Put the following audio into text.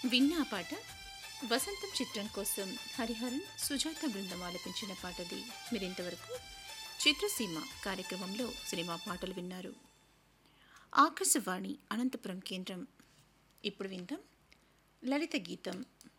విన్న ఆ పాట వసంతం చిత్రం కోసం హరిహరన్ సుజాత బృందం ఆలపించిన పాటది. మీరింతవరకు చిత్రసీమ కార్యక్రమంలో సినిమా పాటలు విన్నారు. ఆకాశవాణి అనంతపురం కేంద్రం. ఇప్పుడు విందాం లలిత గీతం.